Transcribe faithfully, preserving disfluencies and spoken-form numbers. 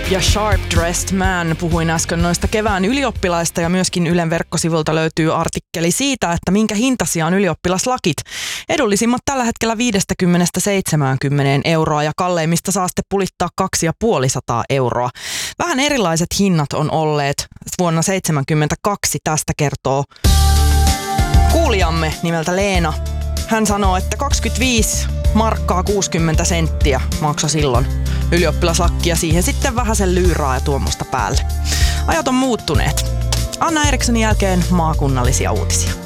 ja Sharp Dressed Man. Puhuin äsken noista kevään ylioppilaista ja myöskin Ylen verkkosivulta löytyy artikkeli siitä, että minkä hintaisia on ylioppilaslakit. Edullisimmat tällä hetkellä viidestäkymmenestä seitsemäänkymmeneen euroa ja kalleimmista saa sitten pulittaa kaksisataaviisikymmentä euroa. Vähän erilaiset hinnat on olleet vuonna seitsemänkymmentäkaksi, tästä kertoo kuulijamme nimeltä Leena. Hän sanoo, että kaksikymmentäviisi markkaa kuusikymmentä senttiä maksoi silloin ylioppilaslakki ja siihen sitten vähän sen lyyraa ja tuommoista päälle. Ajat on muuttuneet. Anna Erikssonin jälkeen maakunnallisia uutisia.